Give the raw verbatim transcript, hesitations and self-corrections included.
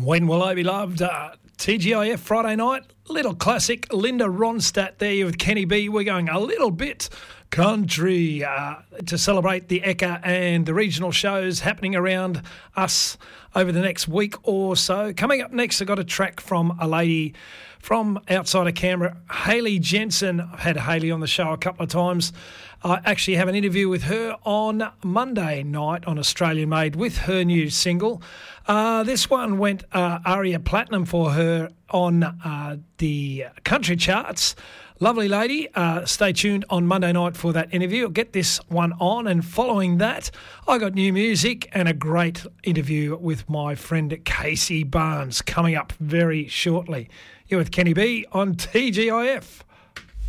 When Will I Be Loved? Uh, T G I F Friday night, little classic. Linda Ronstadt there with Kenny B. We're going a little bit country uh, to celebrate the Ekka and the regional shows happening around us over the next week or so. Coming up next, I've got a track from a lady from outside of Canberra, Hayley Jensen. I've had Hayley on the show a couple of times. I actually have an interview with her on Monday night on Australian Made with her new single. Uh, this one went uh, ARIA Platinum for her on uh, the country charts. Lovely lady. Uh, stay tuned on Monday night for that interview. I'll get this one on, and following that, I got new music and a great interview with my friend Casey Barnes coming up very shortly. You're with Kenny B on T G I F.